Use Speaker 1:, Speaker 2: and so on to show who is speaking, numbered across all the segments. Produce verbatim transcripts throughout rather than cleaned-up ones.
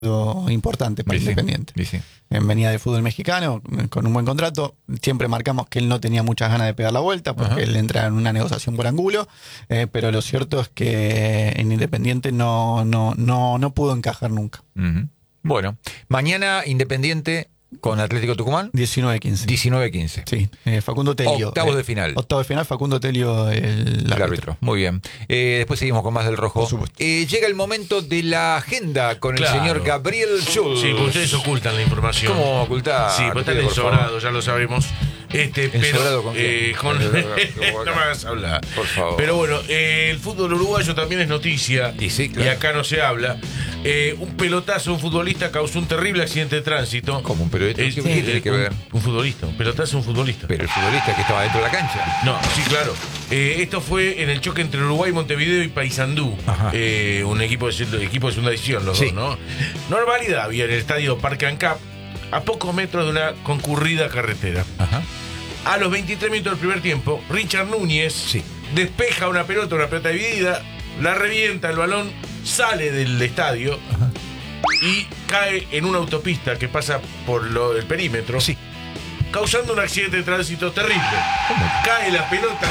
Speaker 1: importante para
Speaker 2: sí,
Speaker 1: Independiente.
Speaker 2: Sí, sí.
Speaker 1: Venía de fútbol mexicano con un buen contrato. Siempre marcamos que él no tenía muchas ganas de pegar la vuelta porque Ajá. él entra en una negociación por Angulo, eh, pero lo cierto es que en Independiente no, no, no, no pudo encajar nunca.
Speaker 2: Uh-huh. Bueno, mañana Independiente con Atlético Tucumán.
Speaker 1: diecinueve quince.
Speaker 2: diecinueve quince.
Speaker 1: Sí, eh, Facundo Telio.
Speaker 2: Octavos
Speaker 1: eh,
Speaker 2: de final.
Speaker 1: Octavos de final, Facundo Telio, el, el árbitro.
Speaker 2: árbitro. Muy bien. Eh, después seguimos con más del rojo. Eh, llega el momento de la agenda con claro. el señor Gabriel Schulz.
Speaker 3: Sí, porque ustedes ocultan la información.
Speaker 2: ¿Cómo ocultar?
Speaker 3: Sí, pues están ensobrados, ya lo sabemos. Este, pero
Speaker 2: con,
Speaker 3: eh, con no me hagas hablar.
Speaker 2: Por favor.
Speaker 3: Pero bueno, eh, el fútbol uruguayo también es noticia.
Speaker 2: Y, sí, claro.
Speaker 3: y acá no se habla. Eh, un pelotazo, un futbolista causó un terrible accidente de tránsito.
Speaker 2: ¿Cómo un periodista?
Speaker 3: ¿Qué
Speaker 2: sí, tiene que ver?
Speaker 3: Un, un futbolista, un pelotazo, un futbolista.
Speaker 2: Pero el futbolista que estaba dentro de la cancha.
Speaker 3: No, sí, claro. Eh, esto fue en el choque entre Uruguay, Montevideo y Paysandú. Eh, un equipo de, equipo de segunda división, los sí. dos, ¿no? Normalidad había en el estadio Parque Ancap, a pocos metros de una concurrida carretera.
Speaker 2: Ajá.
Speaker 3: A los veintitrés minutos del primer tiempo, Richard Núñez
Speaker 2: sí.
Speaker 3: despeja una pelota, una pelota dividida, la revienta, el balón sale del estadio Ajá. y cae en una autopista que pasa por lo, el perímetro,
Speaker 2: sí.
Speaker 3: causando un accidente de tránsito terrible. ¿Cómo? Cae la pelota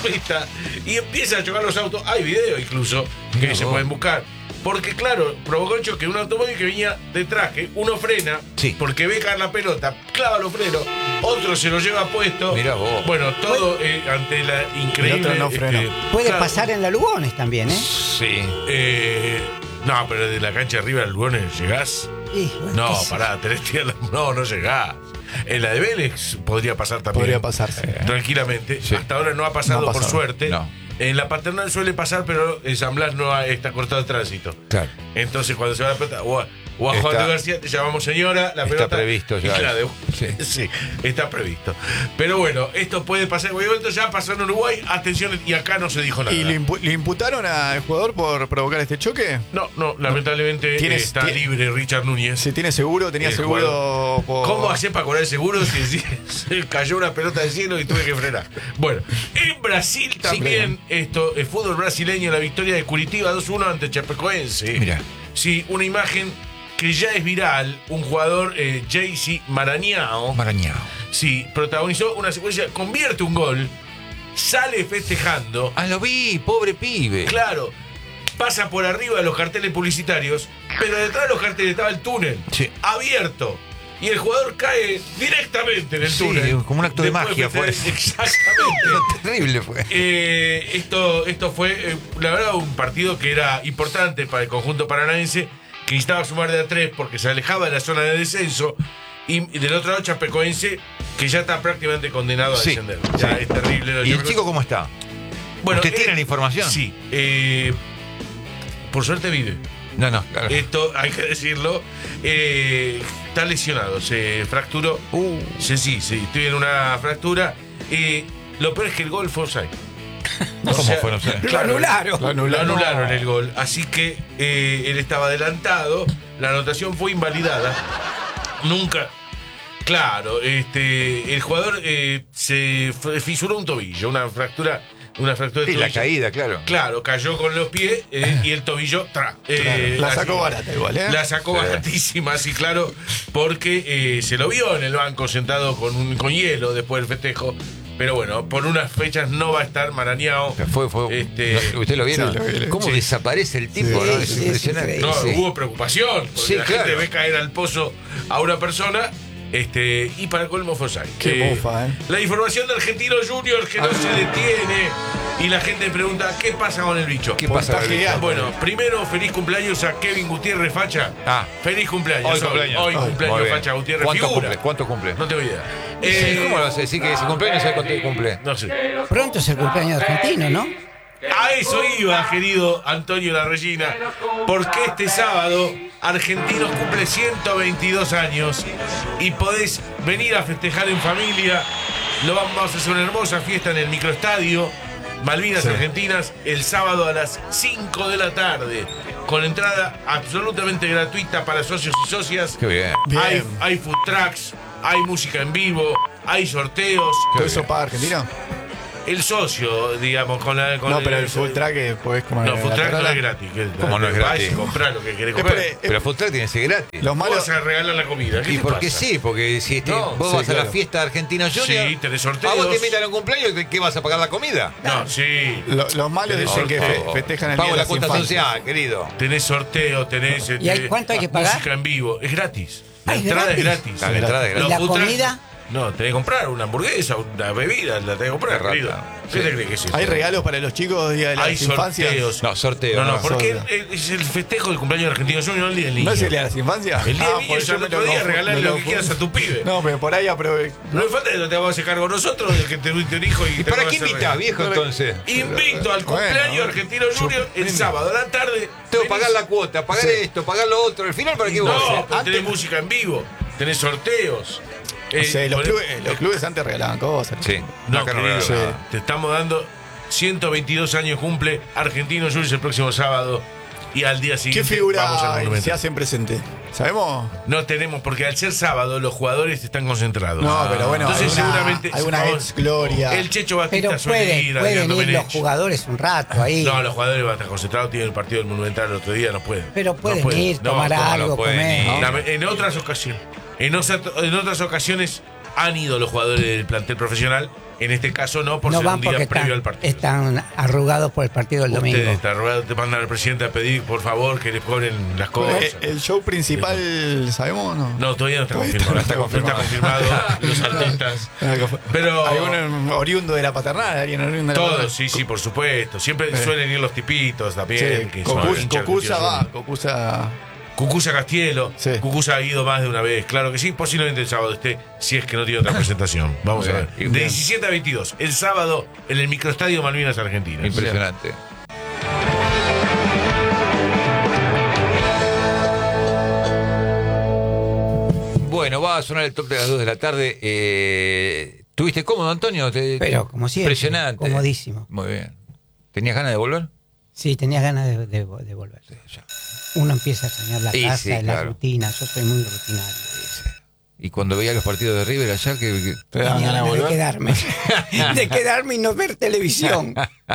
Speaker 3: y empieza a chocar los autos. Hay video incluso que no, se pueden buscar. Porque claro, provocó el choque un automóvil que venía detrás, que uno frena,
Speaker 2: sí.
Speaker 3: porque ve caer la pelota, clava los frenos, otro se lo lleva puesto.
Speaker 2: Mirá vos.
Speaker 3: Bueno, todo eh, ante la increíble...
Speaker 1: No
Speaker 3: este,
Speaker 4: Puede claro, pasar en la Lugones también, ¿eh?
Speaker 3: Sí. Eh, no, pero de la cancha arriba del Lugones llegás.
Speaker 4: Sí,
Speaker 3: no, pará, tenés que ir a la... No, no llegás. En la de Vélez podría pasar también.
Speaker 1: Podría pasar, sí.
Speaker 3: eh, Tranquilamente. Sí. Hasta ahora no ha pasado, no ha pasado. por suerte.
Speaker 2: No.
Speaker 3: En la Paternal suele pasar, pero en San Blas no ha, está cortado el tránsito.
Speaker 2: Claro.
Speaker 3: Entonces, cuando se va la pelota, o a, o a Juan de García, te llamamos señora, la pelota.
Speaker 2: Está previsto ya.
Speaker 3: La de, sí. sí, está previsto. Pero bueno, esto puede pasar. Esto ya pasó en Uruguay, atención, y acá no se dijo nada.
Speaker 1: ¿Y le, impu le imputaron al jugador por provocar este choque?
Speaker 3: No, no, lamentablemente
Speaker 1: ¿Tiene,
Speaker 3: eh, está
Speaker 1: tiene,
Speaker 3: libre Richard Núñez.
Speaker 1: ¿Se tiene seguro? ¿Tenía seguro? Por...
Speaker 3: ¿Cómo hacer para cobrar el seguro si, si se cayó una pelota del cielo y tuve que frenar? Bueno, en Brasil también, sí, esto, el fútbol brasileño, la victoria de Curitiba dos uno ante Chapecoense.
Speaker 2: Mira.
Speaker 3: Sí, una imagen que ya es viral. Un jugador, eh, J C Maranhão.
Speaker 2: Maranhão.
Speaker 3: Sí, protagonizó una secuencia, convierte un gol, sale festejando.
Speaker 2: Ah, lo vi, pobre pibe.
Speaker 3: Claro, pasa por arriba de los carteles publicitarios, pero detrás de los carteles estaba el túnel,
Speaker 2: sí,
Speaker 3: abierto. Y el jugador cae directamente en el
Speaker 2: sí,
Speaker 3: túnel.
Speaker 2: Como un acto
Speaker 3: Después
Speaker 2: de magia fue.
Speaker 3: Exactamente.
Speaker 2: Terrible fue.
Speaker 3: Eh, esto, esto fue, eh, la verdad, un partido que era importante para el conjunto paranaense, que necesitaba sumar de a tres porque se alejaba de la zona de descenso. Y, y del otro lado, Chapecoense, que ya está prácticamente condenado a
Speaker 2: sí,
Speaker 3: descender. Ya
Speaker 2: sí.
Speaker 3: es terrible.
Speaker 2: ¿Y el chico cómo está?
Speaker 3: Bueno,
Speaker 2: ¿Usted
Speaker 3: eh,
Speaker 2: tiene la información?
Speaker 3: Sí. Eh, por suerte vive.
Speaker 2: No, no, claro.
Speaker 3: Esto hay que decirlo. Eh, está lesionado, se fracturó.
Speaker 2: Uh.
Speaker 3: Sí, sí, sí, tiene una fractura. Eh, lo peor es que el gol fue offside.
Speaker 2: ¿Cómo o sea, fue offside?
Speaker 4: Claro, lo anularon.
Speaker 3: Lo anularon, lo anularon el gol. Así que eh, él estaba adelantado. La anotación fue invalidada. Nunca. Claro, este, el jugador eh, se fisuró un tobillo, una fractura. Una fractura de
Speaker 2: sí,
Speaker 3: tobillo.
Speaker 2: La caída, claro.
Speaker 3: Claro, cayó con los pies eh, y el tobillo tra, eh,
Speaker 1: claro. La sacó así, barata igual, ¿eh?
Speaker 3: La sacó sí. baratísima, sí, claro, porque eh, se lo vio en el banco sentado con, un, con hielo después del festejo. Pero bueno, por unas fechas no va a estar Maranhão.
Speaker 2: Fue, fue,
Speaker 3: este,
Speaker 2: no, ¿usted lo vieron? Sí, lo vi, ¿Cómo sí. desaparece el tipo?
Speaker 4: Sí,
Speaker 2: ¿no? Es
Speaker 4: sí,
Speaker 2: impresionante.
Speaker 3: No,
Speaker 2: sí.
Speaker 3: hubo preocupación. Porque
Speaker 2: sí,
Speaker 3: la
Speaker 2: claro.
Speaker 3: gente ve caer al pozo a una persona. Este, y para el colmo fue offside.
Speaker 1: Qué eh, mofa, ¿eh?
Speaker 3: La información de Argentino Junior que no ah, se detiene. Y la gente pregunta, ¿qué pasa con el bicho?
Speaker 2: ¿Qué pasa con el bicho?
Speaker 3: Bueno, primero, feliz cumpleaños a Kevin Gutiérrez Facha.
Speaker 2: Ah.
Speaker 3: Feliz cumpleaños.
Speaker 2: Hoy cumpleaños.
Speaker 3: Hoy, hoy cumpleaños Facha Gutiérrez.
Speaker 2: ¿Cuánto
Speaker 3: figura.
Speaker 2: cumple? ¿Cuánto cumple?
Speaker 3: No tengo idea.
Speaker 2: Eh, ¿Cómo lo vas a decir que si cumpleaños sabe cuánto cumple?
Speaker 3: No sé.
Speaker 4: Pronto es el cumpleaños argentino, ¿no?
Speaker 3: A eso iba, querido Antonio Larrellina, porque este sábado Argentinos cumple ciento veintidós años y podés venir a festejar en familia. Lo vamos a hacer una hermosa fiesta en el microestadio Malvinas sí. Argentinas el sábado a las cinco de la tarde, con entrada absolutamente gratuita para socios y socias.
Speaker 2: Qué bien.
Speaker 3: Hay,
Speaker 1: bien.
Speaker 3: hay food trucks, hay música en vivo, hay sorteos.
Speaker 1: ¿Todo eso para Argentina?
Speaker 3: el socio, digamos, con la. Con
Speaker 1: No,
Speaker 3: el,
Speaker 1: pero el full track después como
Speaker 3: No,
Speaker 1: la-
Speaker 3: full
Speaker 1: la
Speaker 3: track no
Speaker 1: tarola.
Speaker 3: es gratis. Que,
Speaker 2: ¿Cómo no es
Speaker 3: vas
Speaker 2: gratis?
Speaker 3: y comprás lo que querés
Speaker 1: Es
Speaker 3: comer.
Speaker 1: por-
Speaker 2: Pero el food truck tiene que ser gratis.
Speaker 1: Los
Speaker 3: Vos
Speaker 1: malos.
Speaker 3: vas a regalar la comida. ¿Qué
Speaker 2: Y
Speaker 3: te
Speaker 2: porque
Speaker 3: pasa?
Speaker 2: sí, porque si te-
Speaker 3: No,
Speaker 2: vos
Speaker 1: sí,
Speaker 2: vas a la
Speaker 1: claro.
Speaker 2: fiesta de Argentino Junior,
Speaker 3: Sí, tenés sorteos.
Speaker 2: a vos te invitan a un cumpleaños, ¿qué vas a pagar la comida?
Speaker 3: No, sí.
Speaker 1: Lo- los malos
Speaker 3: Tenés
Speaker 1: dicen que fe-
Speaker 2: Por favor.
Speaker 1: festejan el
Speaker 2: Pago
Speaker 1: día de
Speaker 2: la
Speaker 1: las
Speaker 2: cuota
Speaker 1: infancias.
Speaker 2: social, querido.
Speaker 3: Tenés sorteo, tenés.
Speaker 4: ¿Y hay-
Speaker 3: eh,
Speaker 4: cuánto hay que pagar?
Speaker 3: Música en vivo. Es gratis. La
Speaker 4: Ah, ¿es
Speaker 3: entrada es
Speaker 4: gratis?
Speaker 3: gratis.
Speaker 2: La entrada es
Speaker 3: Los
Speaker 4: ¿Y la
Speaker 3: food trucks-
Speaker 4: comida?
Speaker 3: No, tenés que comprar una hamburguesa, una bebida, la tenés que comprar,
Speaker 2: Qué rata.
Speaker 3: querido. ¿Qué te crees que es eso?
Speaker 1: ¿Hay regalos para los chicos día de las
Speaker 3: Hay
Speaker 1: infancias?
Speaker 3: sorteos.
Speaker 2: No, sorteo.
Speaker 3: No, no,
Speaker 2: no.
Speaker 3: porque
Speaker 1: sorteo.
Speaker 3: es el festejo del cumpleaños de Argentino Junior, no el día del niño.
Speaker 1: ¿No es el día de las infancias?
Speaker 3: El día
Speaker 1: Ah,
Speaker 3: del niño
Speaker 1: pues
Speaker 3: es
Speaker 1: yo
Speaker 3: el
Speaker 1: me
Speaker 3: otro
Speaker 1: lo
Speaker 3: día,
Speaker 1: confu-
Speaker 3: regalarle
Speaker 1: me
Speaker 3: lo que quieras a tu pibe.
Speaker 1: No, pero por ahí aprove...
Speaker 3: No es falta que no te vamos a hacer cargo nosotros de que te tuviste un hijo y,
Speaker 2: ¿Y
Speaker 3: te
Speaker 2: para
Speaker 3: vamos a
Speaker 2: qué
Speaker 3: hacer
Speaker 2: invitás,
Speaker 3: regalo.
Speaker 2: viejo, entonces?
Speaker 3: Invito al
Speaker 1: Bueno,
Speaker 3: cumpleaños de Argentino Junior el sábado a la tarde.
Speaker 2: Tengo que
Speaker 3: Venís-
Speaker 2: pagar la cuota, pagar
Speaker 1: Sí.
Speaker 2: esto, pagar lo otro. Al final, ¿para qué vos?
Speaker 3: No, pero
Speaker 1: Antes-
Speaker 3: tenés música en vivo, tenés sorteos.
Speaker 1: No sé,
Speaker 3: Eh,
Speaker 1: los,
Speaker 3: poné-
Speaker 1: clubes, los clubes antes regalaban cosas.
Speaker 2: Sí.
Speaker 3: No,
Speaker 2: acá
Speaker 3: querido,
Speaker 2: regalo
Speaker 1: sí.
Speaker 2: nada.
Speaker 3: te estamos dando ciento veintidós años cumple Argentino Junior el próximo sábado y al día
Speaker 1: ¿Qué
Speaker 3: siguiente
Speaker 1: figura
Speaker 3: vamos al monumento.
Speaker 1: se hacen presente? ¿Sabemos?
Speaker 3: No tenemos, porque al ser sábado los jugadores están concentrados.
Speaker 1: No, pero bueno,
Speaker 3: Entonces
Speaker 1: alguna,
Speaker 3: seguramente
Speaker 1: alguna
Speaker 3: vamos-
Speaker 1: ex gloria.
Speaker 3: el Checho Batista
Speaker 4: Pero
Speaker 3: suele
Speaker 4: pueden,
Speaker 3: ir a
Speaker 4: pueden
Speaker 3: Adrián
Speaker 4: ir los
Speaker 3: Domenech.
Speaker 4: jugadores un rato ahí.
Speaker 3: No, los jugadores van a estar concentrados, tienen el partido del Monumental el otro día, no pueden.
Speaker 4: Pero pueden
Speaker 3: No pueden.
Speaker 4: ir,
Speaker 3: No,
Speaker 4: tomar
Speaker 3: ¿cómo no
Speaker 4: algo,
Speaker 2: pueden
Speaker 4: comer.
Speaker 2: ir?
Speaker 3: La- en otras ocasiones, en, osa- en otras ocasiones han ido los jugadores del plantel profesional. En este caso no, por
Speaker 4: No
Speaker 3: ser
Speaker 4: van
Speaker 3: un día
Speaker 4: porque
Speaker 3: previo al
Speaker 4: están,
Speaker 3: partido.
Speaker 4: están arrugados por el partido del domingo.
Speaker 3: Ustedes te, arrugaron, te mandan al presidente a pedir, por favor, que les cobren las cosas.
Speaker 1: Eh, ¿El show principal sabemos o no?
Speaker 3: No, todavía no está
Speaker 1: Todavía
Speaker 3: confirmado.
Speaker 1: está-
Speaker 3: No está confirmado. Los artistas. Pero-
Speaker 1: ¿Algún oriundo de la paternal? ¿Alguien oriundo de la
Speaker 3: Todos,
Speaker 1: paternal?
Speaker 3: sí, sí, por supuesto. Siempre suelen ir los tipitos también.
Speaker 1: Sí,
Speaker 3: que son
Speaker 1: Cocus-
Speaker 3: hinchas
Speaker 1: Cocusa
Speaker 3: argentinos.
Speaker 1: va, Cocusa...
Speaker 3: Cucuza Castielo.
Speaker 1: Sí.
Speaker 3: Cucuza ha ido más de una vez. Claro que sí. Posiblemente el sábado esté, si es que no tiene otra presentación. Vamos a ver. De
Speaker 2: Bien.
Speaker 3: diecisiete a veintidós. El sábado en el microestadio Malvinas Argentinas.
Speaker 2: Impresionante. Bueno, va a sonar el top de las dos de la tarde. Eh, ¿Tuviste cómodo, Antonio? Te-
Speaker 4: Pero, como siempre,
Speaker 2: Impresionante.
Speaker 4: comodísimo.
Speaker 2: Muy bien. ¿Tenías ganas de volver?
Speaker 4: Sí, tenías ganas de, de- de volver.
Speaker 2: Ya.
Speaker 4: Uno empieza a soñar la
Speaker 2: Y
Speaker 4: casa,
Speaker 2: sí,
Speaker 4: la
Speaker 2: claro.
Speaker 4: rutina. Yo soy muy rutinario.
Speaker 2: Y cuando veía los partidos de River allá, que, que-
Speaker 1: ¿Te dan
Speaker 4: Tenía
Speaker 1: ganas de
Speaker 4: ganas de
Speaker 1: volver?
Speaker 4: quedarme. de quedarme y no ver televisión.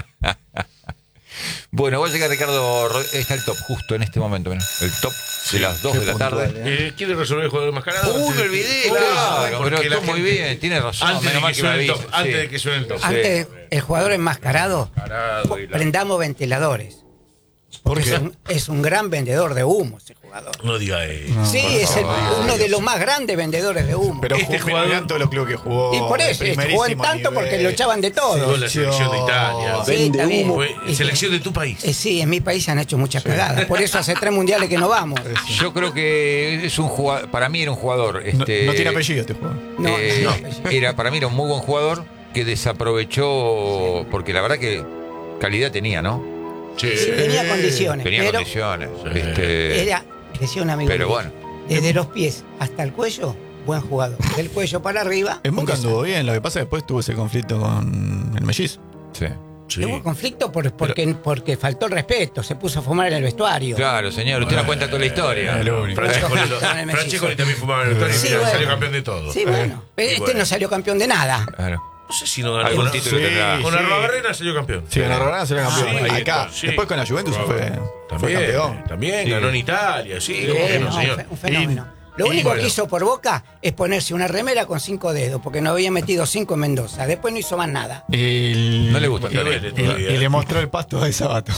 Speaker 2: Bueno, va a llegar Ricardo. Ro- Está el top justo en este momento. Mirá. El top de las dos
Speaker 1: qué
Speaker 2: de la tarde.
Speaker 1: puntual, ¿eh?
Speaker 3: Eh, ¿Quiere resolver el jugador mascarado?
Speaker 2: Uh,
Speaker 3: Antes
Speaker 2: me
Speaker 3: de-
Speaker 2: olvidé,
Speaker 3: Claro,
Speaker 2: claro,
Speaker 3: porque
Speaker 2: pero
Speaker 3: la
Speaker 2: estuvo muy
Speaker 3: gente-
Speaker 2: bien, tiene razón.
Speaker 3: Antes de
Speaker 2: menos mal
Speaker 3: que
Speaker 2: que me
Speaker 3: suene el top.
Speaker 2: avisa,
Speaker 3: Antes
Speaker 2: sí.
Speaker 3: de que suene el top.
Speaker 4: Antes, el jugador enmascarado,
Speaker 3: Mascarado y la-
Speaker 4: prendamos ventiladores.
Speaker 1: ¿Por
Speaker 4: Es
Speaker 1: qué?
Speaker 4: un, es un gran vendedor de humo ese jugador.
Speaker 3: No diga eso.
Speaker 4: Sí, es el- uno de los más grandes vendedores de humo.
Speaker 1: Pero
Speaker 3: Este
Speaker 1: este
Speaker 3: jugador-
Speaker 1: jugador todos los clubes que jugó.
Speaker 4: y por
Speaker 1: de
Speaker 4: eso, jugó en
Speaker 1: primerísimo
Speaker 4: tanto
Speaker 1: nivel.
Speaker 4: porque lo echaban de todo.
Speaker 3: Jugó en la selección de Italia.
Speaker 4: Sí, está bien.
Speaker 3: Fue
Speaker 4: Y-
Speaker 3: selección de tu país.
Speaker 4: Eh, sí, en mi país se han hecho muchas cagadas. Por eso hace tres mundiales que no vamos.
Speaker 2: Yo creo que es un jugador, para mí era un jugador.
Speaker 1: No,
Speaker 2: Este,
Speaker 1: no tiene apellido este jugador.
Speaker 4: No,
Speaker 2: eh,
Speaker 4: no, no.
Speaker 2: Era, para mí era un muy buen jugador que desaprovechó, porque la verdad que calidad tenía, ¿no?
Speaker 3: Sí.
Speaker 4: Sí, tenía condiciones,
Speaker 2: Tenía
Speaker 4: pero
Speaker 2: condiciones.
Speaker 3: Sí.
Speaker 2: este,
Speaker 4: era, decía un amigo
Speaker 2: Pero
Speaker 4: mío,
Speaker 2: bueno.
Speaker 4: desde los pies hasta el cuello, buen jugador. Del cuello para arriba,
Speaker 1: En Boca
Speaker 4: un
Speaker 1: anduvo bien, lo que pasa es que después tuvo ese conflicto con el mellizo.
Speaker 2: sí.
Speaker 3: Sí.
Speaker 4: Hubo conflicto por- porque, porque faltó el respeto, se puso a fumar en el vestuario.
Speaker 2: Claro, señor, usted nos cuenta toda la historia.
Speaker 1: el único.
Speaker 3: Francesco
Speaker 4: Con el
Speaker 3: Francesco
Speaker 4: mellizo.
Speaker 3: también fumaba en el vestuario y
Speaker 4: Sí,
Speaker 3: mira,
Speaker 4: bueno.
Speaker 3: salió campeón de todo.
Speaker 4: Sí, bueno. Pero
Speaker 3: Y
Speaker 4: este
Speaker 3: bueno.
Speaker 4: no salió campeón de nada.
Speaker 2: Claro.
Speaker 3: No sé si no ganó.
Speaker 2: Algún
Speaker 3: Con-
Speaker 2: título
Speaker 1: Sí,
Speaker 2: tendrá.
Speaker 3: Con
Speaker 1: sí.
Speaker 3: Arrobarrena salió campeón.
Speaker 1: Sí, en la Rodana se era campeón.
Speaker 3: Sí,
Speaker 1: Acá.
Speaker 3: está, sí.
Speaker 1: Después con la Juventus fue, fue
Speaker 3: También,
Speaker 1: campeón.
Speaker 3: también
Speaker 2: Sí.
Speaker 3: ganó en Italia, sí,
Speaker 4: Sí,
Speaker 3: ¿cómo que no,
Speaker 4: no, un
Speaker 3: señor?
Speaker 4: fe- un fenómeno. Lo
Speaker 3: y
Speaker 4: único
Speaker 3: bueno.
Speaker 4: que hizo por Boca es ponerse una remera con cinco dedos, porque no había metido cinco en Mendoza. Después no hizo más nada.
Speaker 1: Y,
Speaker 2: No le gusta,
Speaker 3: Y duele
Speaker 1: y,
Speaker 3: todavía.
Speaker 1: y le mostró el pasto de Sabato.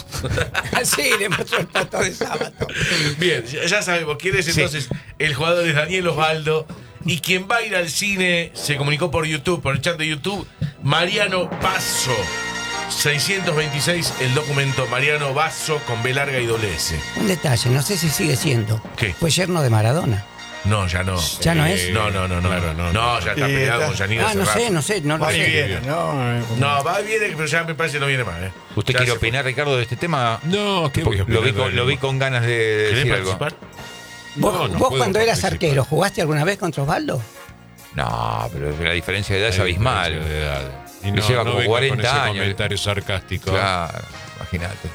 Speaker 4: Así le mostró el pato de sábado.
Speaker 3: Bien, ya ya sabemos quién es entonces el jugador es Daniel Osvaldo. Y quien va a ir al cine se comunicó por YouTube, por el chat de YouTube, Mariano Basso. seiscientos veintiséis, el documento Mariano Basso con B larga y doble S.
Speaker 4: Un detalle, no sé si sigue siendo.
Speaker 3: ¿Qué?
Speaker 4: Fue yerno de Maradona.
Speaker 3: No, ya no.
Speaker 4: ¿Ya no es?
Speaker 3: No, no, no, no.
Speaker 5: Claro, no,
Speaker 3: no, ya está
Speaker 1: Sí,
Speaker 3: peleado
Speaker 1: está.
Speaker 3: con Janine
Speaker 4: Ah, no
Speaker 3: hace
Speaker 4: sé,
Speaker 3: rato.
Speaker 4: no sé, no lo
Speaker 1: Va y
Speaker 4: sé.
Speaker 1: viene, ¿no?
Speaker 3: No, va y viene, pero ya me parece que no viene más. ¿eh?
Speaker 2: ¿Usted
Speaker 3: Ya
Speaker 2: quiere
Speaker 3: se fue.
Speaker 2: opinar, Ricardo, de este tema?
Speaker 5: No, ¿qué voy a
Speaker 2: Lo vi,
Speaker 5: opinar
Speaker 2: con,
Speaker 5: de
Speaker 2: lo vi
Speaker 5: él?
Speaker 2: con ganas de
Speaker 3: ¿Querés
Speaker 2: decir algo.
Speaker 3: participar?
Speaker 4: ¿Vos,
Speaker 5: No, no
Speaker 4: vos
Speaker 5: puedo
Speaker 4: cuando eras
Speaker 5: participar.
Speaker 4: arquero, jugaste alguna vez contra Osvaldo?
Speaker 2: No, pero la diferencia de edad es
Speaker 5: Hay
Speaker 2: abismal.
Speaker 5: diferencia de edad. Y
Speaker 2: Le
Speaker 5: no,
Speaker 2: lleva
Speaker 5: no
Speaker 2: como
Speaker 5: venga
Speaker 2: cuarenta
Speaker 5: con ese
Speaker 2: años.
Speaker 5: comentario sarcástico.
Speaker 2: Claro, imagínate.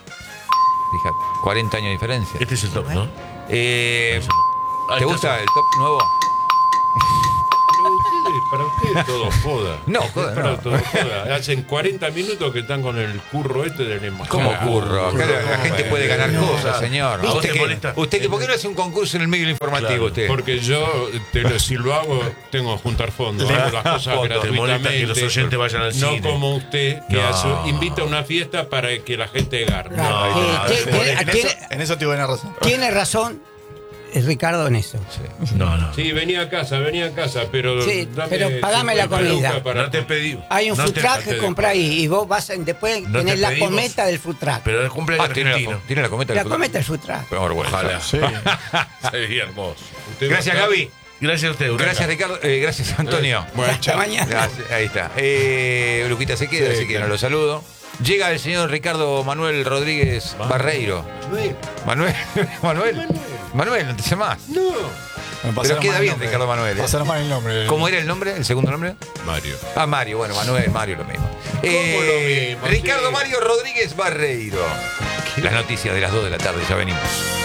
Speaker 2: Fíjate, cuarenta años de diferencia.
Speaker 3: Este es el top, ¿no?
Speaker 2: Eh,
Speaker 3: Ahí
Speaker 2: ¿Te
Speaker 3: está,
Speaker 2: gusta
Speaker 3: sí.
Speaker 2: el top nuevo?
Speaker 5: para ustedes todo joda.
Speaker 2: No, joda,
Speaker 5: Para
Speaker 2: no.
Speaker 5: todo joda. Hacen cuarenta minutos que están con el curro este del embajada.
Speaker 2: ¿Cómo curro? Acá la, la gente puede ganar
Speaker 3: no,
Speaker 2: cosas,
Speaker 3: claro.
Speaker 2: señor.
Speaker 3: ¿A vos
Speaker 2: ¿Usted
Speaker 3: te
Speaker 2: qué,
Speaker 3: molesta?
Speaker 2: usted qué- ¿Por qué no hace un concurso en el medio informativo
Speaker 3: Claro,
Speaker 2: usted?
Speaker 5: Porque yo, te lo, si lo hago, tengo que juntar fondos. Hago las cosas
Speaker 3: Fondo. Te molesta
Speaker 5: gratuitamente.
Speaker 3: que los oyentes vayan al
Speaker 5: no
Speaker 3: cine.
Speaker 5: como usted, que
Speaker 3: No.
Speaker 5: hace, invita a una fiesta para que la gente garne.
Speaker 4: Claro,
Speaker 3: No,
Speaker 4: sí,
Speaker 3: no,
Speaker 4: tiene-
Speaker 3: sí.
Speaker 4: tiene-
Speaker 1: En
Speaker 4: tiene-
Speaker 1: eso, en eso tiene buena razón.
Speaker 4: tiene razón eh, Ricardo en eso.
Speaker 3: No, no.
Speaker 5: Sí, venía a casa, venía a casa, pero.
Speaker 4: Sí, pero pagame la
Speaker 5: cincuenta
Speaker 4: comida.
Speaker 5: lucas para-
Speaker 3: No te pedí.
Speaker 4: Hay un
Speaker 3: no
Speaker 4: food
Speaker 3: te-
Speaker 4: truck que
Speaker 5: te-
Speaker 4: compra y, y vos vas a, después
Speaker 3: No
Speaker 4: tenés
Speaker 3: te
Speaker 4: la
Speaker 3: pedimos.
Speaker 4: cometa del food truck.
Speaker 3: Pero el cumpleaños
Speaker 2: Ah, tiene
Speaker 3: argentino.
Speaker 2: la, tiene la cometa.
Speaker 4: La
Speaker 2: del-
Speaker 4: cometa del food truck.
Speaker 2: Pero vergüenza.
Speaker 3: Ojalá.
Speaker 1: Sí.
Speaker 3: Sería hermoso.
Speaker 5: Usted va
Speaker 2: Gracias,
Speaker 5: a estar-
Speaker 2: Gaby.
Speaker 3: Gracias a usted, Urraca.
Speaker 2: Gracias, Ricardo. Eh, gracias, Antonio.
Speaker 5: Bueno,
Speaker 4: Hasta mañana.
Speaker 2: Gracias, ahí está. Eh, Luquita se queda,
Speaker 1: Sí,
Speaker 2: así que
Speaker 1: claro.
Speaker 2: no lo saludo. Llega el señor Ricardo Manuel Rodríguez Barreiro. Manuel. Manuel. Manuel, no te sé más.
Speaker 5: No.
Speaker 1: Me
Speaker 2: Pero
Speaker 1: pasaron
Speaker 2: queda
Speaker 1: mal el
Speaker 2: bien
Speaker 1: nombre.
Speaker 2: Ricardo Manuel. ¿eh?
Speaker 1: Pasaron mal el nombre.
Speaker 2: ¿Cómo era el nombre? ¿El segundo nombre?
Speaker 5: Mario.
Speaker 2: Ah, Mario. Bueno, Manuel, Mario lo mismo. Eh,
Speaker 5: lo mismo,
Speaker 2: Ricardo
Speaker 5: sí.
Speaker 2: Mario Rodríguez Barreiro. Las noticias de las dos de la tarde, ya venimos.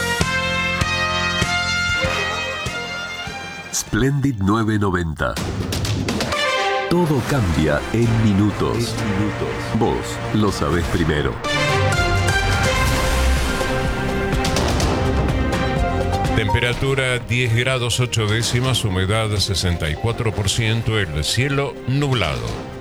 Speaker 6: Splendid nueve noventa. Todo cambia en minutos. Vos lo sabés primero.
Speaker 5: Temperatura diez grados ocho décimas, humedad sesenta y cuatro por ciento, el cielo nublado.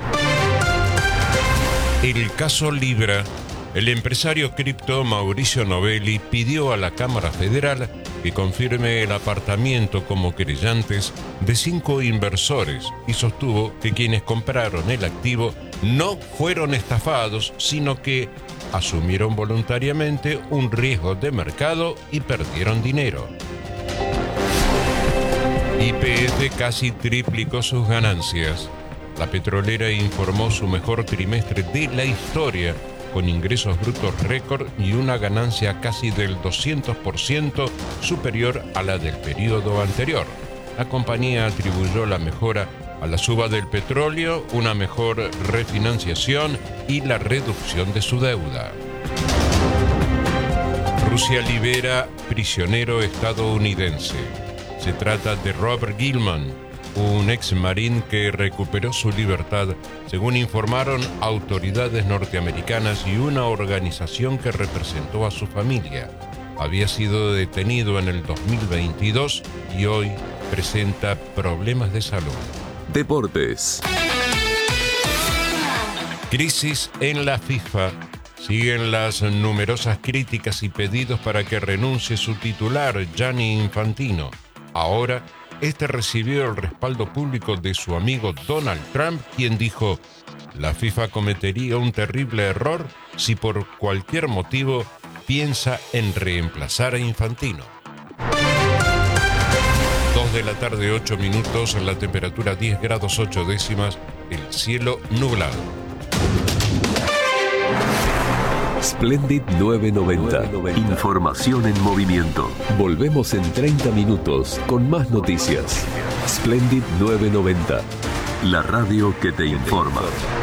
Speaker 5: El caso Libra. El empresario cripto Mauricio Novelli pidió a la Cámara Federal que confirme el apartamiento como querellantes de cinco inversores y sostuvo que quienes compraron el activo no fueron estafados, sino que asumieron voluntariamente un riesgo de mercado y perdieron dinero. Y P F casi triplicó sus ganancias. La petrolera informó su mejor trimestre de la historia, con ingresos brutos récord y una ganancia casi del doscientos por ciento superior a la del periodo anterior. La compañía atribuyó la mejora a la suba del petróleo, una mejor refinanciación y la reducción de su deuda. Rusia libera prisionero estadounidense. Se trata de Robert Gilman, un ex marín que recuperó su libertad, según informaron autoridades norteamericanas y una organización que representó a su familia. Había sido detenido en el dos mil veintidós y hoy presenta problemas de salud.
Speaker 6: Deportes.
Speaker 5: Crisis en la FIFA. Siguen las numerosas críticas y pedidos para que renuncie su titular, Gianni Infantino. Ahora, este recibió el respaldo público de su amigo Donald Trump, quien dijo: la FIFA cometería un terrible error si por cualquier motivo piensa en reemplazar a Infantino. Dos de la tarde, ocho minutos, la temperatura diez grados ocho décimas, el cielo nublado.
Speaker 6: Splendid nueve noventa. Información en movimiento. Volvemos en treinta minutos con más noticias. Splendid nueve noventa. La radio que te informa.